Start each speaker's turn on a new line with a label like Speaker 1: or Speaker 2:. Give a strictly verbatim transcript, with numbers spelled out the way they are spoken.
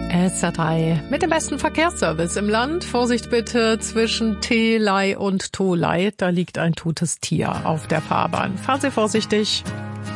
Speaker 1: S R drei mit dem besten Verkehrsservice im Land. Vorsicht bitte zwischen Telei und Tolai. Da liegt ein totes Tier auf der Fahrbahn. Fahren Sie vorsichtig.